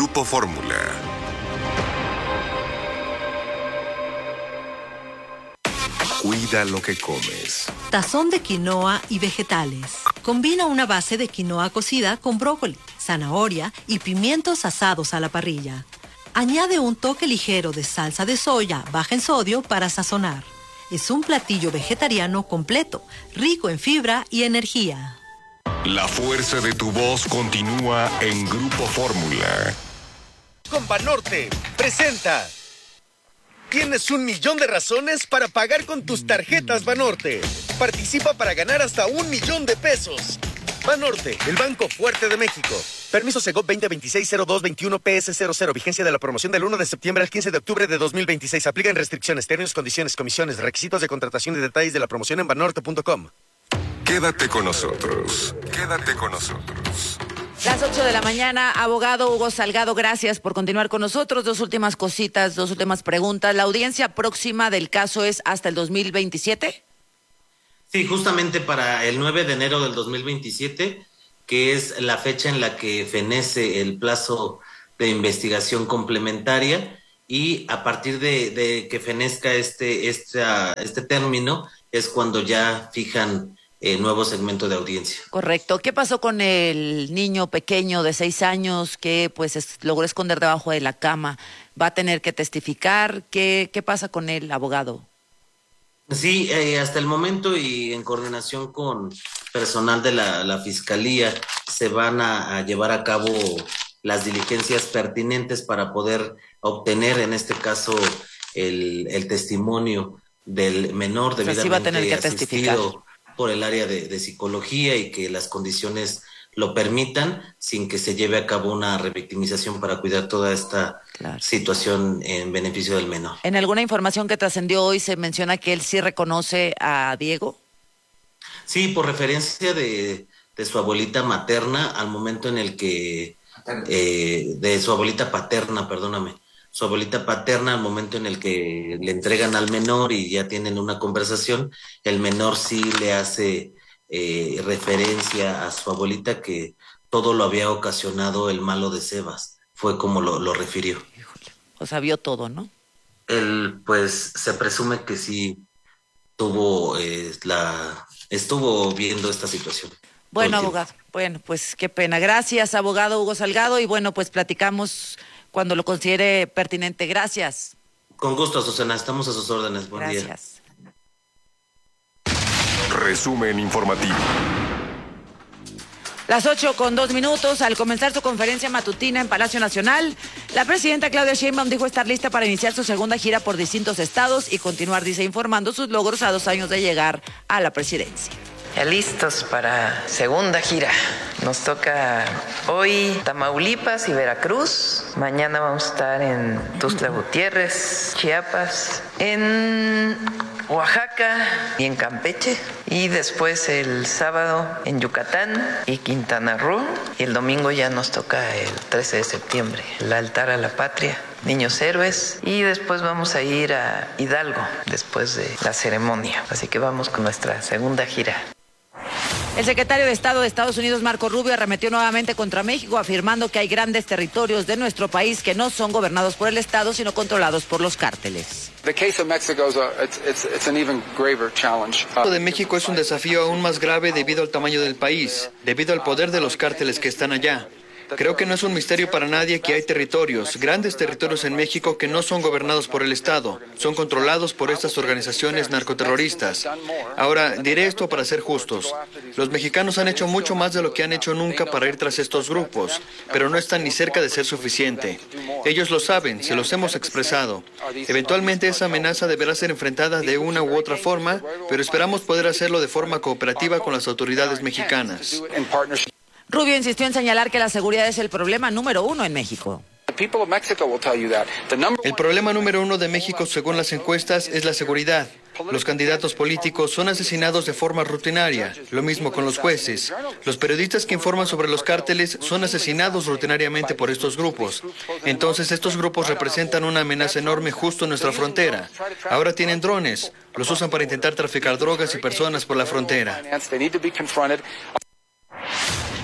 Grupo Fórmula. Cuida lo que comes. Tazón de quinoa y vegetales. Combina una base de quinoa cocida con brócoli, zanahoria y pimientos asados a la parrilla. Añade un toque ligero de salsa de soya baja en sodio para sazonar. Es un platillo vegetariano completo, rico en fibra y energía. La fuerza de tu voz continúa en Grupo Fórmula. Con Banorte presenta. Tienes 1.000.000 de razones para pagar con tus tarjetas Banorte. Participa para ganar hasta 1.000.000 de pesos. Banorte, el banco fuerte de México. Permiso Segov 2026-0221-PS00. Vigencia de la promoción del 1 de septiembre al 15 de octubre de 2026. Aplican restricciones, términos, condiciones, comisiones, requisitos de contratación y detalles de la promoción en banorte.com. Quédate con nosotros. Quédate con nosotros. Las 8 de la mañana, abogado Hugo Salgado, gracias por continuar con nosotros. Dos últimas cositas, dos últimas preguntas. ¿La audiencia próxima del caso es hasta el 2027? Sí, justamente para el 9 de enero del 2027, que es la fecha en la que fenece el plazo de investigación complementaria, y a partir de que fenezca este término es cuando ya fijan nuevo segmento de audiencia. Correcto. ¿Qué pasó con el niño pequeño de 6 años que logró esconder debajo de la cama? ¿Va a tener que testificar? ¿Qué pasa con el abogado? Sí, hasta el momento y en coordinación con personal de la Fiscalía se van a llevar a cabo las diligencias pertinentes para poder obtener en este caso el testimonio del menor debidamente sí va a tener que testificar por el área de psicología y que las condiciones lo permitan sin que se lleve a cabo una revictimización para cuidar toda esta situación en beneficio del menor. ¿En alguna información que trascendió hoy se menciona que él sí reconoce a Diego? Sí, por referencia de su abuelita materna al momento en el que... de su abuelita paterna, perdóname. Su abuelita paterna, al momento en el que le entregan al menor y ya tienen una conversación, el menor sí le hace referencia a su abuelita que todo lo había ocasionado el malo de Sebas. Fue como lo refirió. Híjole. O sea, vio todo, ¿no? Él, pues, se presume que sí estuvo viendo esta situación. Bueno, abogado, bueno, pues qué pena. Gracias, abogado Hugo Salgado, y bueno, pues platicamos cuando lo considere pertinente. Gracias. Con gusto, Susana, estamos a sus órdenes. Buen día. Gracias. Resumen informativo. Las 8:02. Al comenzar su conferencia matutina en Palacio Nacional, la presidenta Claudia Sheinbaum dijo estar lista para iniciar su segunda gira por distintos estados y continuar, dice, informando sus logros a 2 años de llegar a la presidencia. Ya listos para segunda gira. Nos toca hoy Tamaulipas y Veracruz. Mañana vamos a estar en Tuxtla Gutiérrez, Chiapas, en Oaxaca y en Campeche. Y después el sábado en Yucatán y Quintana Roo. Y el domingo ya nos toca el 13 de septiembre, el altar a la patria, Niños Héroes. Y después vamos a ir a Hidalgo después de la ceremonia. Así que vamos con nuestra segunda gira. El secretario de Estado de Estados Unidos, Marco Rubio, arremetió nuevamente contra México, afirmando que hay grandes territorios de nuestro país que no son gobernados por el Estado, sino controlados por los cárteles. El caso de México es un desafío aún más grave debido al tamaño del país, debido al poder de los cárteles que están allá. Creo que no es un misterio para nadie que hay territorios, grandes territorios en México que no son gobernados por el Estado, son controlados por estas organizaciones narcoterroristas. Ahora, diré esto para ser justos. Los mexicanos han hecho mucho más de lo que han hecho nunca para ir tras estos grupos, pero no están ni cerca de ser suficiente. Ellos lo saben, se los hemos expresado. Eventualmente esa amenaza deberá ser enfrentada de una u otra forma, pero esperamos poder hacerlo de forma cooperativa con las autoridades mexicanas. Rubio insistió en señalar que la seguridad es el problema número 1 en México. El problema número 1 de México, según las encuestas, es la seguridad. Los candidatos políticos son asesinados de forma rutinaria, lo mismo con los jueces. Los periodistas que informan sobre los cárteles son asesinados rutinariamente por estos grupos. Entonces, estos grupos representan una amenaza enorme justo en nuestra frontera. Ahora tienen drones, los usan para intentar traficar drogas y personas por la frontera.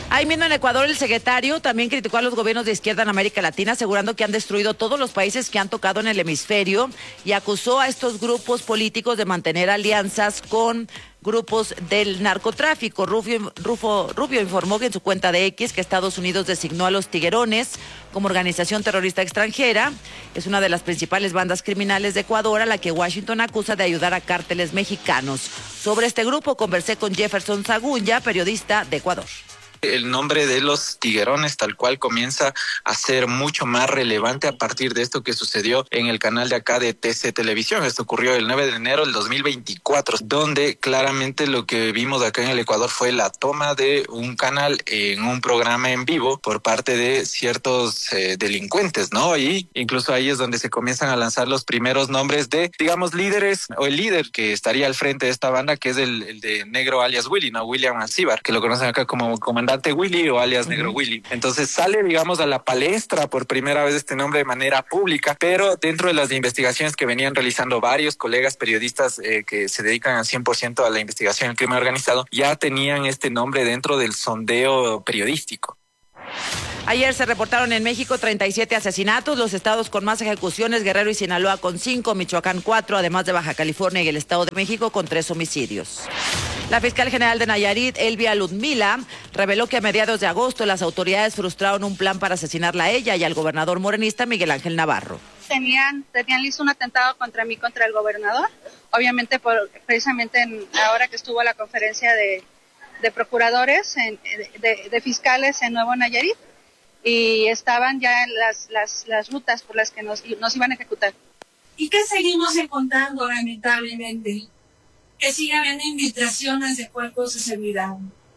Ahí mismo en Ecuador, el secretario también criticó a los gobiernos de izquierda en América Latina, asegurando que han destruido todos los países que han tocado en el hemisferio y acusó a estos grupos políticos de mantener alianzas con grupos del narcotráfico. Rubio informó que en su cuenta de X que Estados Unidos designó a los Tiguerones como organización terrorista extranjera. Es una de las principales bandas criminales de Ecuador a la que Washington acusa de ayudar a cárteles mexicanos. Sobre este grupo conversé con Jefferson Zagunya, periodista de Ecuador. El nombre de los Tiguerones tal cual comienza a ser mucho más relevante a partir de esto que sucedió en el canal de acá de TC Televisión. Esto ocurrió el 9 de enero del 2024, donde claramente lo que vimos acá en el Ecuador fue la toma de un canal en un programa en vivo por parte de ciertos delincuentes, ¿no? Y incluso ahí es donde se comienzan a lanzar los primeros nombres de, digamos, líderes o el líder que estaría al frente de esta banda, que es el de Negro alias Willy, ¿no? William Alcibar, que lo conocen acá como comandante Willy o alias Negro Willy. Entonces sale, digamos, a la palestra por primera vez este nombre de manera pública, pero dentro de las investigaciones que venían realizando varios colegas periodistas que se dedican al 100% a la investigación del crimen organizado, ya tenían este nombre dentro del sondeo periodístico. Ayer se reportaron en México 37 asesinatos, los estados con más ejecuciones, Guerrero y Sinaloa con 5, Michoacán 4, además de Baja California y el Estado de México con 3 homicidios. La fiscal general de Nayarit, Elvia Ludmila, reveló que a mediados de agosto las autoridades frustraron un plan para asesinarla a ella y al gobernador morenista Miguel Ángel Navarro. Tenían listo un atentado contra mí, contra el gobernador, obviamente precisamente ahora que estuvo la conferencia de procuradores, de fiscales en Nuevo Nayarit, y estaban ya las rutas por las que nos iban a ejecutar. ¿Y qué seguimos encontrando, lamentablemente? Que siga habiendo infiltraciones de cuerpos de seguridad.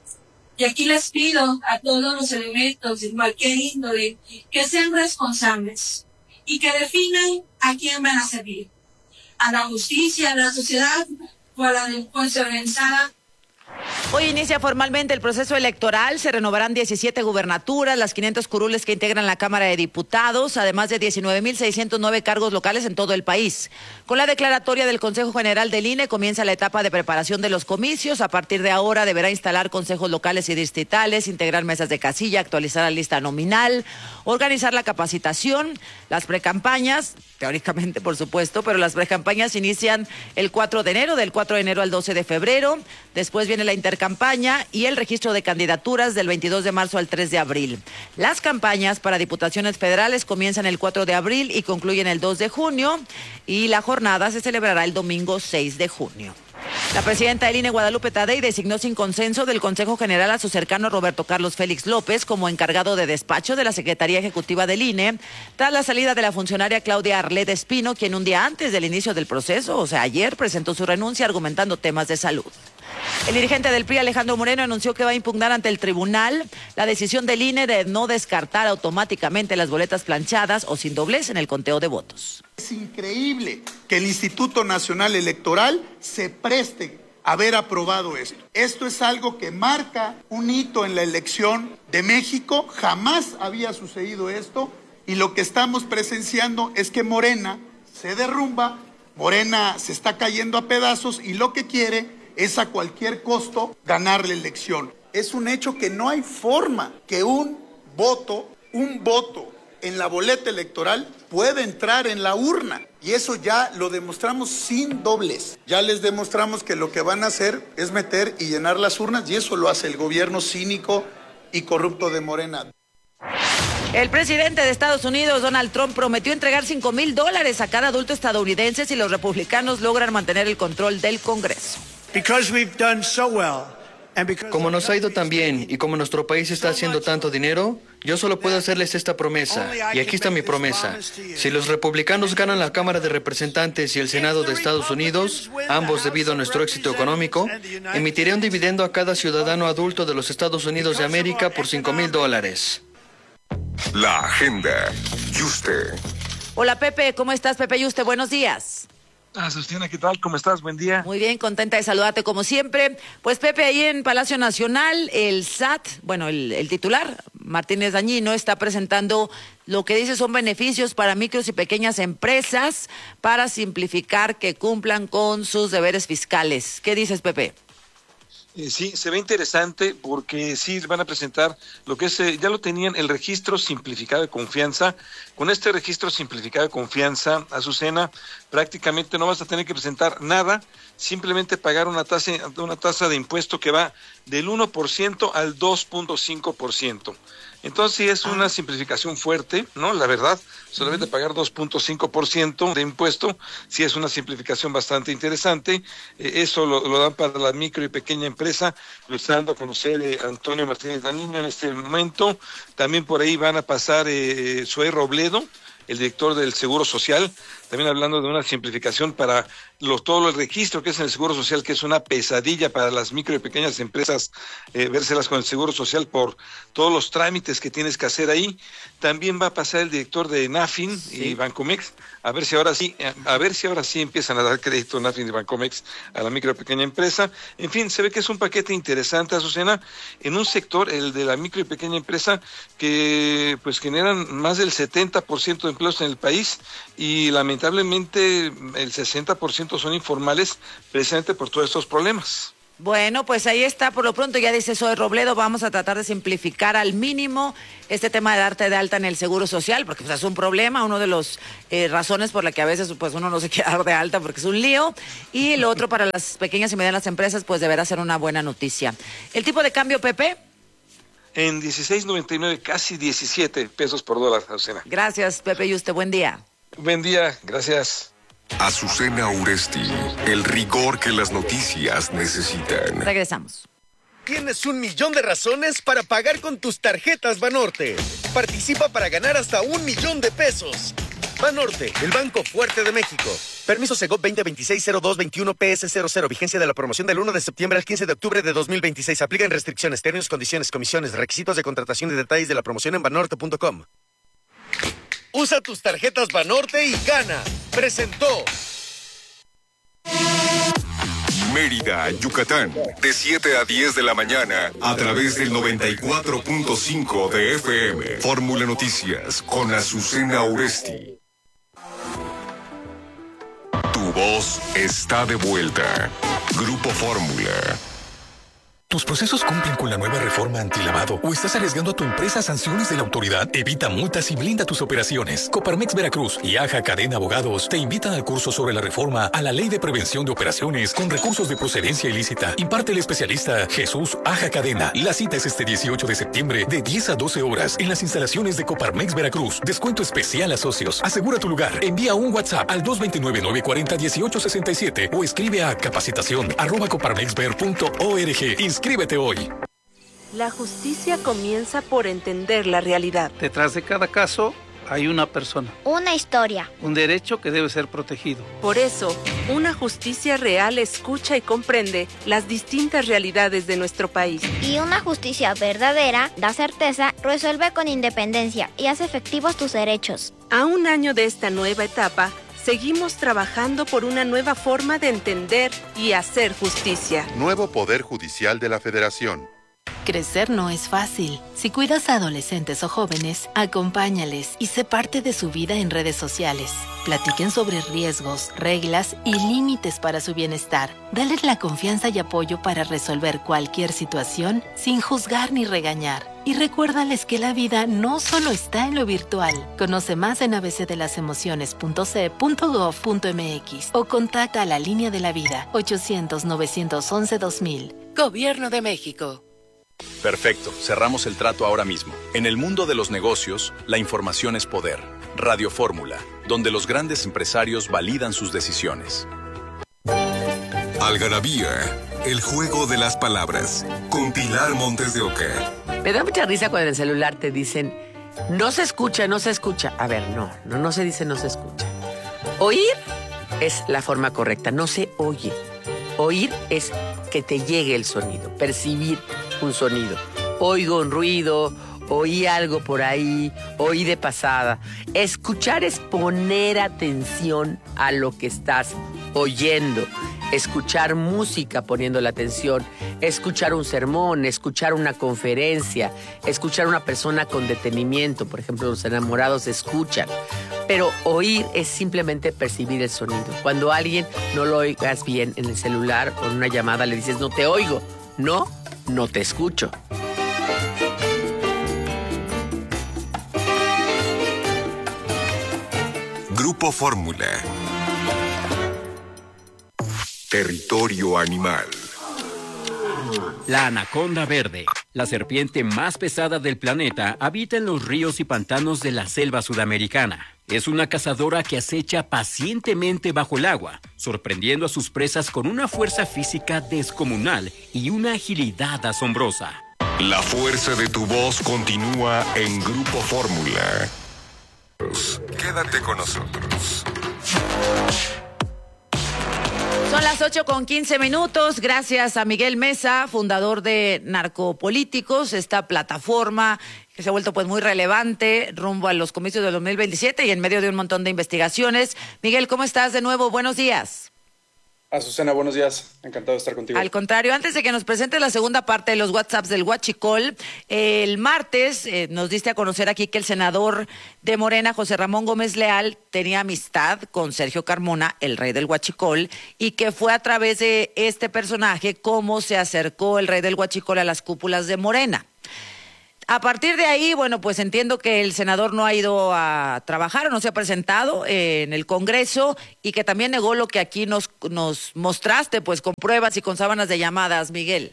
Y aquí les pido a todos los elementos de cualquier índole que sean responsables y que definan a quién van a servir. A la justicia, a la sociedad o a la delincuencia organizada. Hoy inicia formalmente el proceso electoral, se renovarán 17 gubernaturas, las 500 curules que integran la Cámara de Diputados, además de 19.609 cargos locales en todo el país. Con la declaratoria del Consejo General del INE comienza la etapa de preparación de los comicios. A partir de ahora deberá instalar consejos locales y distritales, integrar mesas de casilla, actualizar la lista nominal, organizar la capacitación, las precampañas, teóricamente por supuesto, pero las precampañas inician el 4 de enero, del 4 de enero al 12 de febrero, después viene la intercampaña y el registro de candidaturas del 22 de marzo al 3 de abril. Las campañas para diputaciones federales comienzan el 4 de abril y concluyen el 2 de junio y la jornada se celebrará el domingo 6 de junio. La presidenta del INE, Guadalupe Tadei, designó sin consenso del Consejo General a su cercano Roberto Carlos Félix López como encargado de despacho de la Secretaría Ejecutiva del INE, tras la salida de la funcionaria Claudia Arlet Espino, quien un día antes del inicio del proceso, o sea, ayer, presentó su renuncia argumentando temas de salud. El dirigente del PRI, Alejandro Moreno, anunció que va a impugnar ante el tribunal la decisión del INE de no descartar automáticamente las boletas planchadas o sin doblez en el conteo de votos. Es increíble que el Instituto Nacional Electoral se preste a haber aprobado esto. Esto es algo que marca un hito en la elección de México. Jamás había sucedido esto y lo que estamos presenciando es que Morena se derrumba, Morena se está cayendo a pedazos y lo que quiere es a cualquier costo ganar la elección. Es un hecho que no hay forma que un voto en la boleta electoral pueda entrar en la urna. Y eso ya lo demostramos sin doblez. Ya les demostramos que lo que van a hacer es meter y llenar las urnas y eso lo hace el gobierno cínico y corrupto de Morena. El presidente de Estados Unidos, Donald Trump, prometió entregar $5,000 a cada adulto estadounidense si los republicanos logran mantener el control del Congreso. Como nos ha ido tan bien y como nuestro país está haciendo tanto dinero, yo solo puedo hacerles esta promesa. Y aquí está mi promesa. Si los republicanos ganan la Cámara de Representantes y el Senado de Estados Unidos, ambos debido a nuestro éxito económico, emitiré un dividendo a cada ciudadano adulto de los Estados Unidos de América por $5,000. La agenda. Yuste. Hola Pepe, ¿cómo estás Pepe Yuste? Buenos días. Sustina, ¿qué tal? ¿Cómo estás? Buen día. Muy bien, contenta de saludarte como siempre. Pues Pepe, ahí en Palacio Nacional, el SAT, bueno, el titular, Martínez Dañino, está presentando lo que dice son beneficios para micros y pequeñas empresas para simplificar que cumplan con sus deberes fiscales. ¿Qué dices, Pepe? Sí, se ve interesante porque sí van a presentar lo que es, ya lo tenían, el registro simplificado de confianza. Con este registro simplificado de confianza, Azucena, prácticamente no vas a tener que presentar nada, simplemente pagar una tasa de impuesto que va del 1% al 2.5%. Entonces sí es una simplificación fuerte, ¿no? La verdad, solamente pagar 2.5% de impuesto, sí es una simplificación bastante interesante. Eso lo dan para la micro y pequeña empresa, lo está dando a conocer Antonio Martínez Danino en este momento. También por ahí van a pasar Zoé Robledo, el director del Seguro Social, también hablando de una simplificación para todo el registro que es en el Seguro Social, que es una pesadilla para las micro y pequeñas empresas, vérselas con el Seguro Social por todos los trámites que tienes que hacer ahí. También va a pasar el director de Nafin y Bancomex, a ver si ahora sí empiezan a dar crédito Nafin y Bancomex a la micro y pequeña empresa. En fin, se ve que es un paquete interesante, Azucena, en un sector, el de la micro y pequeña empresa, que pues generan más del 70% de empleos en el país, y lamentablemente el 60% son informales, precisamente por todos estos problemas. Bueno, pues ahí está, por lo pronto ya dice Zoe Robledo, vamos a tratar de simplificar al mínimo este tema de darte de alta en el Seguro Social, porque pues, es un problema, una de las razones por la que a veces pues uno no se quiere dar de alta porque es un lío, y lo otro para las pequeñas y medianas empresas pues deberá ser una buena noticia. ¿El tipo de cambio, Pepe? En 16.99, casi 17 pesos por dólar, Azucena. Gracias, Pepe Yuste, buen día. Buen día, gracias. Azucena Uresti, el rigor que las noticias necesitan. Regresamos. Tienes 1,000,000 de razones para pagar con tus tarjetas Banorte. Participa para ganar hasta 1,000,000 de pesos. Banorte, el banco fuerte de México. Permiso Segov 2026-0221 PS00. Vigencia de la promoción del 1 de septiembre al 15 de octubre de 2026. Aplican restricciones, términos, condiciones, comisiones, requisitos de contratación y detalles de la promoción en banorte.com. Usa tus tarjetas Banorte y gana. Presentó Mérida, Yucatán, de 7 a 10 de la mañana, a través del 94.5 de FM. Fórmula Noticias, con Azucena Uresti. Tu voz está de vuelta. Grupo Fórmula. ¿Tus procesos cumplen con la nueva reforma antilavado o estás arriesgando a tu empresa a sanciones de la autoridad? Evita multas y blinda tus operaciones. Coparmex Veracruz y Aja Cadena Abogados te invitan al curso sobre la reforma a la Ley de Prevención de Operaciones con recursos de procedencia ilícita. Imparte el especialista Jesús Aja Cadena. La cita es este 18 de septiembre de 10 a 12 horas en las instalaciones de Coparmex Veracruz. Descuento especial a socios. Asegura tu lugar. Envía un WhatsApp al 229-940-1867 o escribe a capacitación@coparmexver.org. Inscríbete hoy. La justicia comienza por entender la realidad. Detrás de cada caso hay una persona. Una historia. Un derecho que debe ser protegido. Por eso, una justicia real escucha y comprende las distintas realidades de nuestro país. Y una justicia verdadera da certeza, resuelve con independencia y hace efectivos tus derechos. A un año de esta nueva etapa, seguimos trabajando por una nueva forma de entender y hacer justicia. Nuevo Poder Judicial de la Federación. Crecer no es fácil. Si cuidas a adolescentes o jóvenes, acompáñales y sé parte de su vida en redes sociales. Platiquen sobre riesgos, reglas y límites para su bienestar. Dales la confianza y apoyo para resolver cualquier situación sin juzgar ni regañar. Y recuérdales que la vida no solo está en lo virtual. Conoce más en abcdelasemociones.ce.gov.mx o contacta a la Línea de la Vida 800-911-2000. Gobierno de México. Perfecto, cerramos el trato ahora mismo. En el mundo de los negocios, la información es poder. Radio Fórmula, donde los grandes empresarios validan sus decisiones. Algarabía, el juego de las palabras, con Pilar Montes de Oca. Me da mucha risa cuando en el celular te dicen, no se escucha, no se escucha. A ver, no se dice no se escucha. Oír es la forma correcta, no se oye. Oír es que te llegue el sonido, percibir un sonido. Oigo un ruido, oí algo por ahí, oí de pasada. Escuchar es poner atención a lo que estás oyendo. Escuchar música poniendo la atención, escuchar un sermón, escuchar una conferencia, escuchar a una persona con detenimiento. Por ejemplo, los enamorados escuchan. Pero oír es simplemente percibir el sonido. Cuando a alguien no lo oigas bien en el celular o en una llamada le dices, no te oigo, No, no te escucho. Grupo Fórmula. Territorio animal. La anaconda verde, la serpiente más pesada del planeta, habita en los ríos y pantanos de la selva sudamericana. Es una cazadora que acecha pacientemente bajo el agua, sorprendiendo a sus presas con una fuerza física descomunal y una agilidad asombrosa. La fuerza de tu voz continúa en Grupo Fórmula. Quédate con nosotros. Son las 8:15. Gracias a Miguel Mesa, fundador de Narcopolíticos, esta plataforma que se ha vuelto pues muy relevante rumbo a los comicios del 2027 y en medio de un montón de investigaciones. Miguel, ¿cómo estás de nuevo? Buenos días. Azucena, buenos días. Encantado de estar contigo. Al contrario, antes de que nos presentes la segunda parte de los WhatsApps del Huachicol, el martes nos diste a conocer aquí que el senador de Morena, José Ramón Gómez Leal, tenía amistad con Sergio Carmona, el rey del Huachicol, y que fue a través de este personaje cómo se acercó el rey del Huachicol a las cúpulas de Morena. A partir de ahí, bueno, pues entiendo que el senador no ha ido a trabajar o no se ha presentado en el Congreso y que también negó lo que aquí nos mostraste, pues con pruebas y con sábanas de llamadas, Miguel.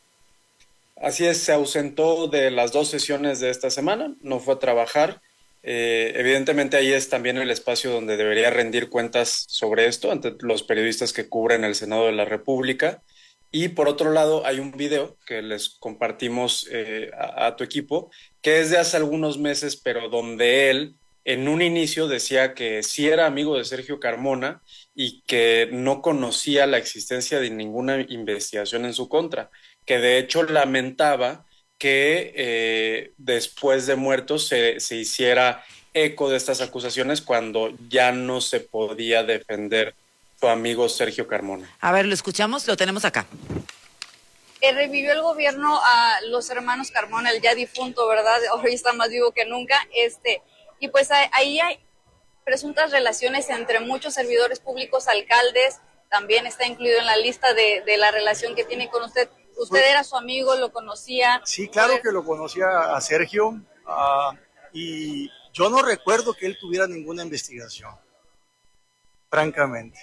Así es, se ausentó de las 2 sesiones de esta semana, no fue a trabajar. Evidentemente ahí es también el espacio donde debería rendir cuentas sobre esto ante los periodistas que cubren el Senado de la República. Y por otro lado, hay un video que les compartimos a tu equipo, que es de hace algunos meses, pero donde él en un inicio decía que sí era amigo de Sergio Carmona y que no conocía la existencia de ninguna investigación en su contra, que de hecho lamentaba que después de muertos se hiciera eco de estas acusaciones cuando ya no se podía defender su amigo Sergio Carmona. A ver, lo escuchamos, lo tenemos acá. Revivió el gobierno a los hermanos Carmona, el ya difunto, ¿verdad? Hoy está más vivo que nunca. Y pues ahí hay presuntas relaciones entre muchos servidores públicos, alcaldes, también está incluido en la lista de la relación que tiene con usted. ¿Usted era su amigo, lo conocía? Sí, claro que lo conocía a Sergio, y yo no recuerdo que él tuviera ninguna investigación, francamente.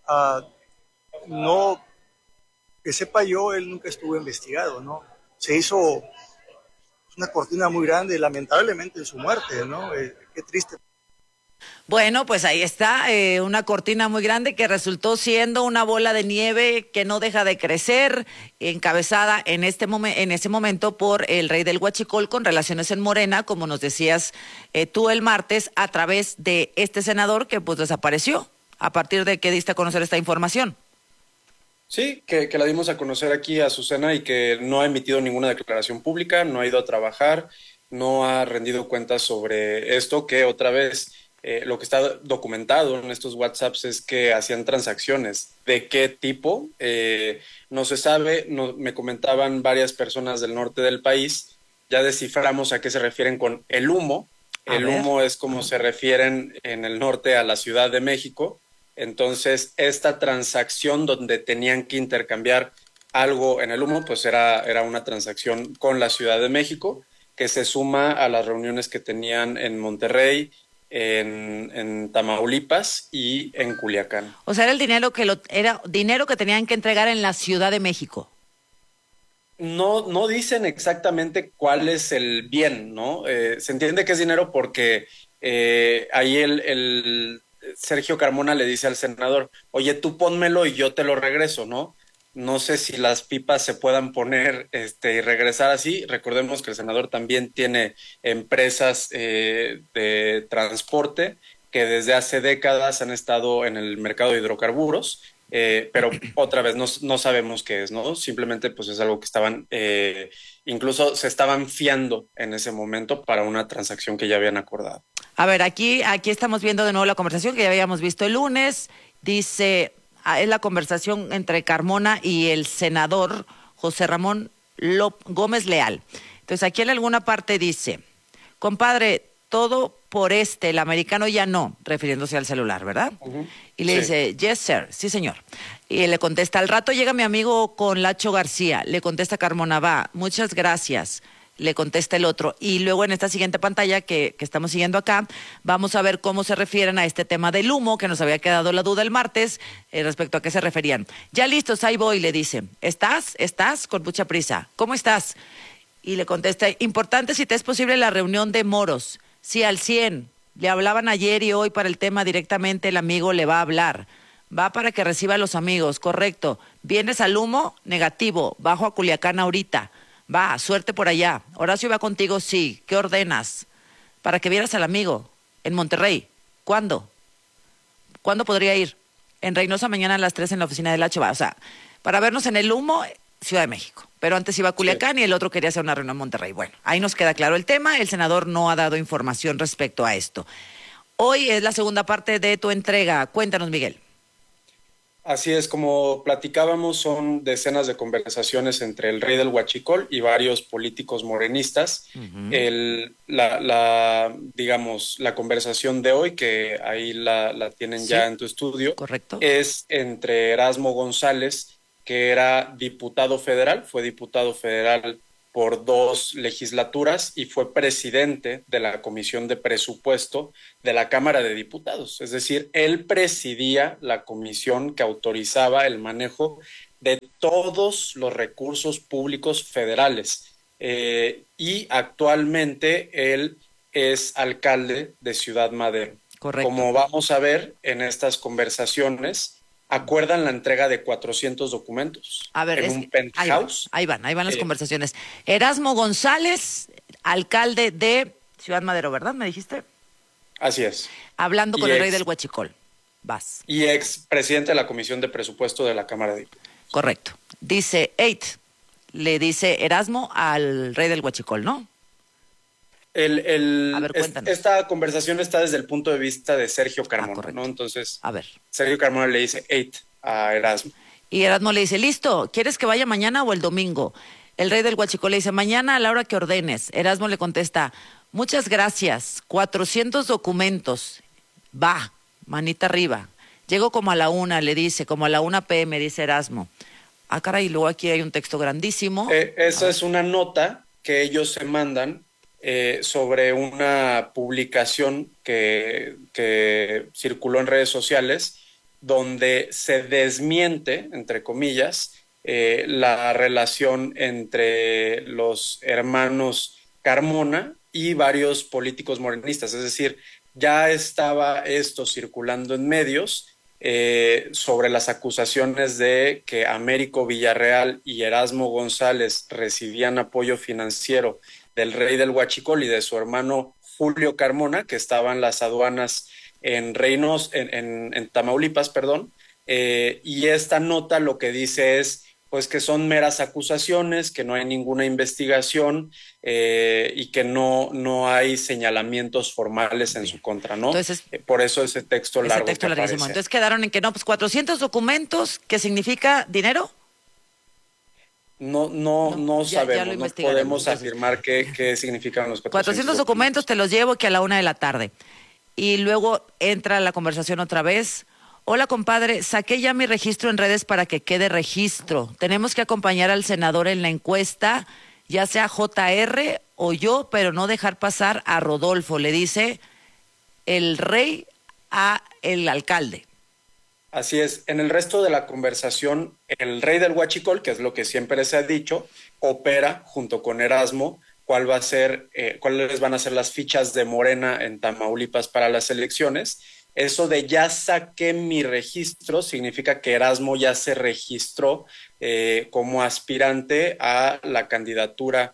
No, que sepa yo, él nunca estuvo investigado, ¿no? Se hizo una cortina muy grande, lamentablemente, en su muerte, ¿no? Qué triste. Bueno, pues ahí está, una cortina muy grande que resultó siendo una bola de nieve que no deja de crecer, encabezada en ese momento por el rey del Huachicol con relaciones en Morena, como nos decías tú el martes, a través de este senador que pues desapareció. ¿A partir de qué diste a conocer esta información? Sí, que la dimos a conocer aquí a Azucena y que no ha emitido ninguna declaración pública, no ha ido a trabajar, no ha rendido cuentas sobre esto, que otra vez lo que está documentado en estos WhatsApps es que hacían transacciones. ¿De qué tipo? No se sabe, me comentaban varias personas del norte del país, ya desciframos a qué se refieren con el humo. El humo es como se refieren en el norte a la Ciudad de México. Entonces, esta transacción donde tenían que intercambiar algo en el humo, pues era una transacción con la Ciudad de México, que se suma a las reuniones que tenían en Monterrey, en Tamaulipas y en Culiacán. O sea, era el dinero era dinero que tenían que entregar en la Ciudad de México. No dicen exactamente cuál es el bien, ¿no? Se entiende que es dinero porque ahí el Sergio Carmona le dice al senador, oye, tú pónmelo y yo te lo regreso, ¿no? No sé si las pipas se puedan poner y regresar así. Recordemos que el senador también tiene empresas de transporte que desde hace décadas han estado en el mercado de hidrocarburos, pero otra vez no sabemos qué es, ¿no? Simplemente pues es algo que estaban, incluso se estaban fiando en ese momento para una transacción que ya habían acordado. A ver, aquí estamos viendo de nuevo la conversación que ya habíamos visto el lunes. Dice, es la conversación entre Carmona y el senador José Ramón Gómez Leal. Entonces aquí en alguna parte dice, compadre, todo por el americano ya no, refiriéndose al celular, ¿verdad? Y le dice, yes, sir, sí, señor. Y le contesta, al rato llega mi amigo con Lacho García. Le contesta Carmona, va, muchas gracias. Le contesta el otro. Y luego en esta siguiente pantalla que estamos siguiendo acá, vamos a ver cómo se refieren a este tema del humo, que nos había quedado la duda el martes, respecto a qué se referían. Ya listos, ahí voy, le dice. ¿Estás? Con mucha prisa. ¿Cómo estás? Y le contesta, importante si te es posible la reunión de moros. Sí, al 100. Le hablaban ayer y hoy para el tema directamente, el amigo le va a hablar. Va para que reciba a los amigos, correcto. ¿Vienes al humo? Negativo. Bajo a Culiacán ahorita. Va, suerte por allá. Horacio va contigo, sí. ¿Qué ordenas? Para que vieras al amigo. En Monterrey. ¿Cuándo? ¿Cuándo podría ir? En Reynosa mañana a las 3 en la oficina del H. O sea, para vernos en el humo, Ciudad de México. Pero antes iba a Culiacán y el otro quería hacer una reunión en Monterrey. Bueno, ahí nos queda claro el tema. El senador no ha dado información respecto a esto. Hoy es la segunda parte de tu entrega. Cuéntanos, Miguel. Así es, como platicábamos, son decenas de conversaciones entre el rey del Huachicol y varios políticos morenistas. Digamos, la conversación de hoy, que ahí la tienen ya en tu estudio, correcto, es entre Erasmo González, que era diputado federal, fue diputado federal por 2 legislaturas y fue presidente de la Comisión de Presupuesto de la Cámara de Diputados. Es decir, él presidía la comisión que autorizaba el manejo de todos los recursos públicos federales. Y actualmente él es alcalde de Ciudad Madero. Correcto. Como vamos a ver en estas conversaciones, acuerdan la entrega de 400 documentos. A ver, en un penthouse. Ahí van las conversaciones. Erasmo González, alcalde de Ciudad Madero, ¿verdad? ¿Me dijiste? Así es. Hablando con el rey del Huachicol. Vas. Y ex presidente de la Comisión de Presupuesto de la Cámara de Diputados. Correcto. Dice le dice Erasmo al rey del Huachicol, ¿no? A ver, cuéntanos. Esta conversación está desde el punto de vista de Sergio Carmona, ¿no? Entonces, a ver. Sergio Carmona le dice a Erasmo. Y Erasmo le dice, listo, ¿quieres que vaya mañana o el domingo? El rey del Huachicol le dice, mañana a la hora que ordenes. Erasmo le contesta, muchas gracias, 400 documentos. Va, manita arriba. Llego como a la 1, le dice, como a la 1 p.m., dice Erasmo. Ah, caray, luego aquí hay un texto grandísimo. Esa es una nota que ellos se mandan sobre una publicación que circuló en redes sociales donde se desmiente, entre comillas, la relación entre los hermanos Carmona y varios políticos morenistas. Es decir, ya estaba esto circulando en medios sobre las acusaciones de que Américo Villarreal y Erasmo González recibían apoyo financiero del rey del Huachicol y de su hermano Julio Carmona, que estaban las aduanas en Tamaulipas, y esta nota lo que dice es pues que son meras acusaciones, que no hay ninguna investigación y que no hay señalamientos formales en su contra, ¿no? Entonces, por eso ese texto largo. Ese texto larguísimo. Entonces quedaron en que no, pues 400 documentos, ¿qué significa dinero? No sabemos, no podemos afirmar qué significan los 400 documentos, te los llevo que a la 1 de la tarde. Y luego entra la conversación otra vez. Hola, compadre, saqué ya mi registro en redes para que quede registro. Tenemos que acompañar al senador en la encuesta, ya sea JR o yo, pero no dejar pasar a Rodolfo, le dice el rey a el alcalde. Así es. En el resto de la conversación, el rey del Huachicol, que es lo que siempre se ha dicho, opera junto con Erasmo cuáles van a ser las fichas de Morena en Tamaulipas para las elecciones. Eso de ya saqué mi registro significa que Erasmo ya se registró como aspirante a una candidatura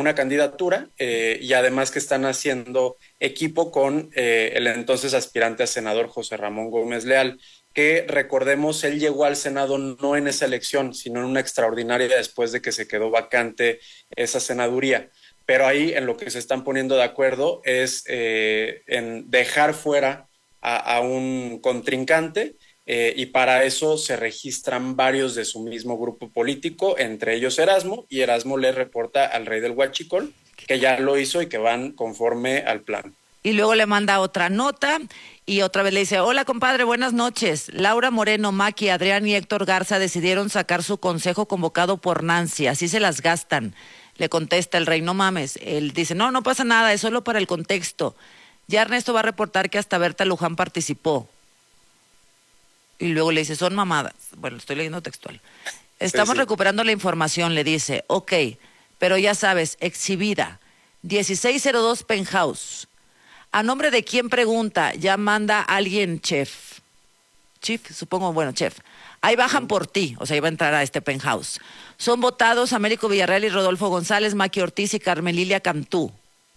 y además que están haciendo equipo con el entonces aspirante a senador José Ramón Gómez Leal, que recordemos, él llegó al Senado no en esa elección, sino en una extraordinaria después de que se quedó vacante esa senaduría. Pero ahí en lo que se están poniendo de acuerdo es en dejar fuera a un contrincante y para eso se registran varios de su mismo grupo político, entre ellos Erasmo, y Erasmo le reporta al rey del Huachicol que ya lo hizo y que van conforme al plan. Y luego le manda otra nota y otra vez le dice, hola compadre, buenas noches. Laura Moreno, Maki, Adrián y Héctor Garza decidieron sacar su consejo convocado por Nancy, así se las gastan. Le contesta el rey, no mames. Él dice, no pasa nada, es solo para el contexto. Ya Ernesto va a reportar que hasta Berta Luján participó. Y luego le dice, son mamadas. Bueno, estoy leyendo textual. Estamos recuperando la información, le dice. Ok, pero ya sabes, exhibida. 1602 Penthouse. ¿A nombre de quién pregunta? Ya manda alguien, chef. Chief, supongo, bueno, chef. Ahí bajan por ti, o sea, iba a entrar a este penthouse. Son votados Américo Villarreal y Rodolfo González, Maki Ortiz y Carmelilia Cantú.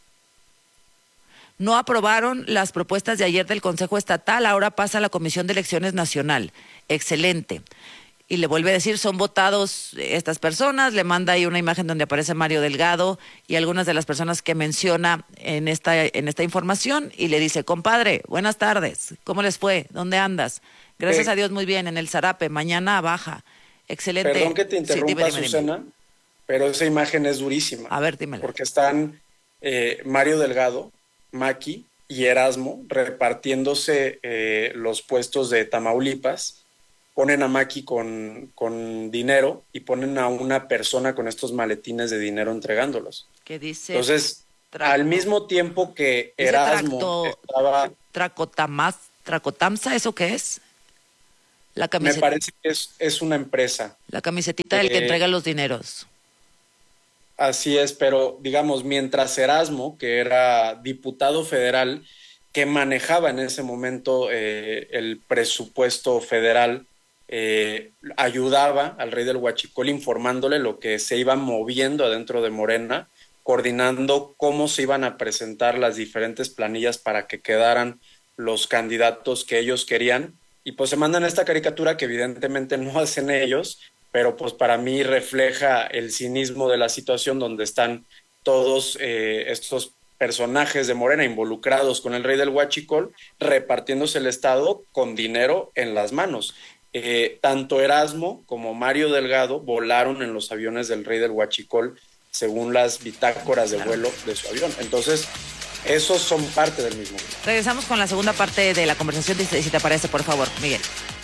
No aprobaron las propuestas de ayer del Consejo Estatal, ahora pasa a la Comisión de Elecciones Nacional. Excelente. Y le vuelve a decir, son votados estas personas, le manda ahí una imagen donde aparece Mario Delgado y algunas de las personas que menciona en esta información, y le dice, compadre, buenas tardes, ¿cómo les fue? ¿Dónde andas? Gracias a Dios, muy bien, en el Zarape, mañana baja. Excelente. Perdón que te interrumpa, dime. Susana, pero esa imagen es durísima. A ver, dímela. Porque están Mario Delgado, Maki y Erasmo repartiéndose los puestos de Tamaulipas. Ponen a Maki con dinero y ponen a una persona con estos maletines de dinero entregándolos. ¿Qué dice? Entonces, al mismo tiempo que Erasmo estaba... ¿Tracotamsa, eso qué es? La camiseta. Me parece que es una empresa. La camisetita del que entrega los dineros. Así es, pero digamos, mientras Erasmo, que era diputado federal, que manejaba en ese momento el presupuesto federal, ayudaba al rey del Huachicol informándole lo que se iba moviendo adentro de Morena, coordinando cómo se iban a presentar las diferentes planillas para que quedaran los candidatos que ellos querían, y pues se mandan esta caricatura que evidentemente no hacen ellos, pero pues para mí refleja el cinismo de la situación donde están todos estos personajes de Morena involucrados con el rey del Huachicol, repartiéndose el Estado con dinero en las manos. Tanto Erasmo como Mario Delgado volaron en los aviones del rey del Huachicol según las bitácoras de vuelo de su avión. Entonces, esos son parte del mismo. Regresamos con la segunda parte de la conversación, si te parece, por favor, Miguel.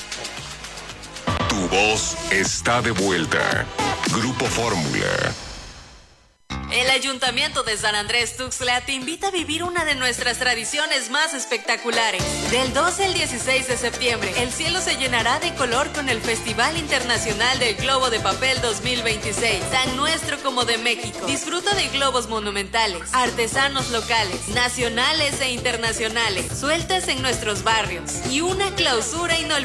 Tu voz está de vuelta. Grupo Fórmula. El Ayuntamiento de San Andrés Tuxtla te invita a vivir una de nuestras tradiciones más espectaculares. Del 12 al 16 de septiembre, el cielo se llenará de color con el Festival Internacional del Globo de Papel 2026, tan nuestro como de México. Disfruta de globos monumentales, artesanos locales, nacionales e internacionales, sueltas en nuestros barrios, y una clausura inolvidable